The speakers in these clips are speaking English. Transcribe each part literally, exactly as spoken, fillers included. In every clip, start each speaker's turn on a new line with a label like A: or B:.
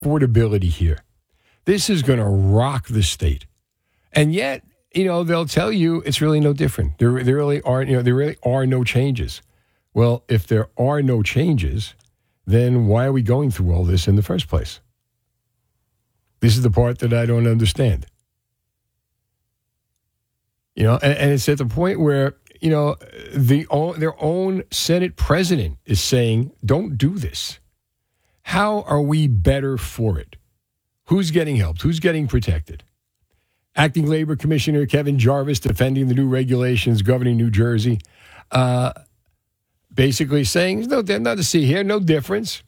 A: affordability here. This is going to rock the state. And yet, you know, they'll tell you it's really no different. There, there really are, you know, there really are no changes. Well, if there are no changes, then why are we going through all this in the first place? This is the part that I don't understand. You know, and, and it's at the point where, you know, the their own Senate president is saying, don't do this. How are we better for it? Who's getting helped? Who's getting protected? Acting Labor Commissioner Kevin Jarvis defending the new regulations governing New Jersey, uh, basically saying, no, there's nothing to see here, no difference.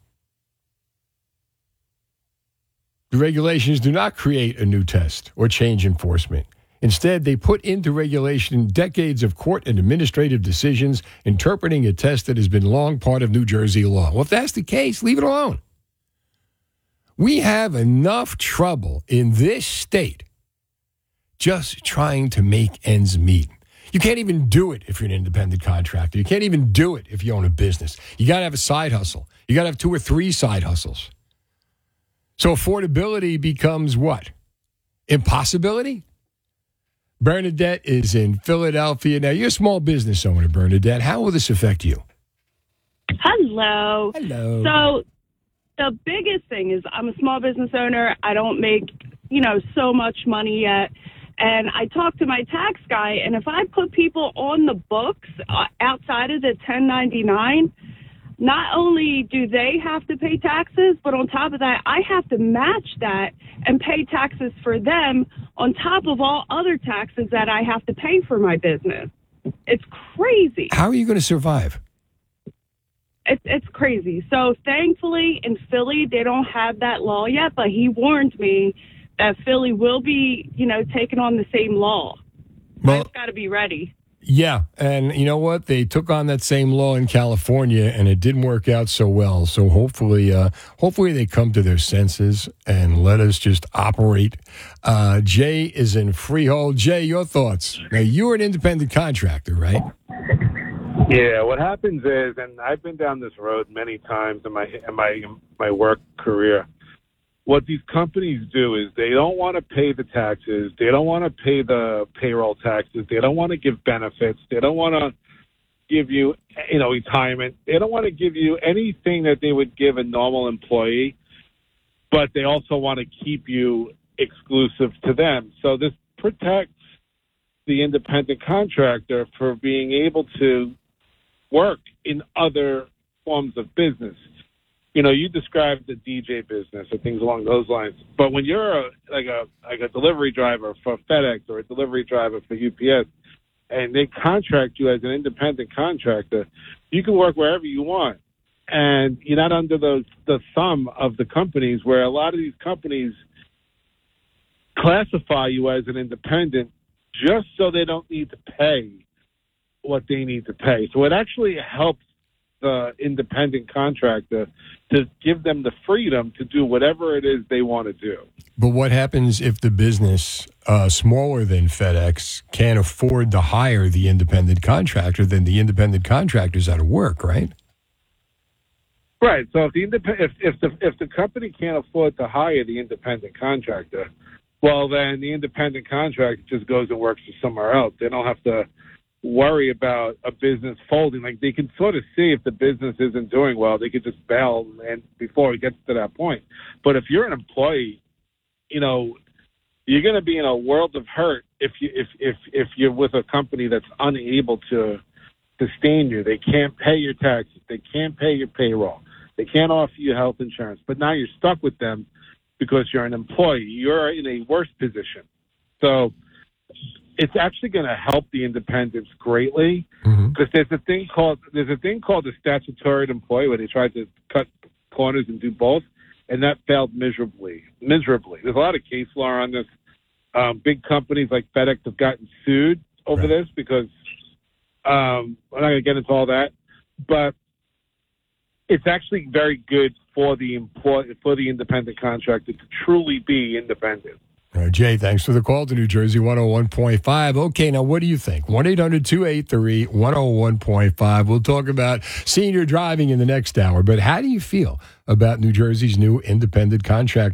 A: The regulations do not create a new test or change enforcement. Instead, they put into regulation decades of court and administrative decisions interpreting a test that has been long part of New Jersey law. Well, if that's the case, leave it alone. We have enough trouble in this state just trying to make ends meet. You can't even do it if you're an independent contractor. You can't even do it if you own a business. You got to have a side hustle. You got to have two or three side hustles. So affordability becomes what? Impossibility? Bernadette is in Philadelphia. Now, you're a small business owner, Bernadette. How will this affect you?
B: Hello.
A: Hello.
B: So the biggest thing is I'm a small business owner. I don't make, you know, so much money yet. And I talked to my tax guy, and if I put people on the books uh, outside of the ten ninety-nine, not only do they have to pay taxes, but on top of that, I have to match that and pay taxes for them on top of all other taxes that I have to pay for my business. It's crazy.
A: How are you going to survive?
B: It's, it's crazy. So thankfully in Philly, they don't have that law yet, but he warned me that Philly will be, you know, taking on the same law.
A: Well,
B: I've got to be ready.
A: Yeah, and you know what? They took on that same law in California, and it didn't work out so well. So hopefully, uh, hopefully they come to their senses and let us just operate. Uh, Jay is in Freehold. Jay, your thoughts? Now, you're an independent contractor, right?
C: Yeah, what happens is, and I've been down this road many times in my in my my work career. What these companies do is they don't want to pay the taxes. They don't want to pay the payroll taxes. They don't want to give benefits. They don't want to give you, you know, retirement. They don't want to give you anything that they would give a normal employee, but they also want to keep you exclusive to them. So this protects the independent contractor for being able to work in other forms of business. You know, you described the D J business or things along those lines. But when you're a, like a like a delivery driver for FedEx or a delivery driver for U P S, and they contract you as an independent contractor, you can work wherever you want, and you're not under the the thumb of the companies. Where a lot of these companies classify you as an independent just so they don't need to pay what they need to pay. So it actually helps the independent contractor to give them the freedom to do whatever it is they want to do.
A: But what happens if the business uh, smaller than FedEx can't afford to hire the independent contractor? Then the independent contractor's out of work, right?
C: Right. So if the indep- if, if the if the company can't afford to hire the independent contractor, well, then the independent contractor just goes and works for somewhere else. They don't have to worry about a business folding. Like, they can sort of see if the business isn't doing well, they could just bail and before it gets to that point. But if you're an employee, you know, you're going to be in a world of hurt if you if if if you're with a company that's unable to sustain you. They can't pay your taxes, they can't pay your payroll, they can't offer you health insurance. But now you're stuck with them because you're an employee. You're in a worse position. So it's actually going to help the independents greatly, because mm-hmm. there's a thing called there's a thing called the statutory employee where they tried to cut corners and do both, and that failed miserably. Miserably. There's a lot of case law on this. Um, big companies like FedEx have gotten sued over right. this because um, I'm not going to get into all that, but it's actually very good for the employ for the independent contractor to truly be independent.
A: All right, Jay, thanks for the call to New Jersey one oh one point five. Okay, now what do you think? one eight hundred two eight three one oh one point five. We'll talk about senior driving in the next hour, but how do you feel about New Jersey's new independent contractor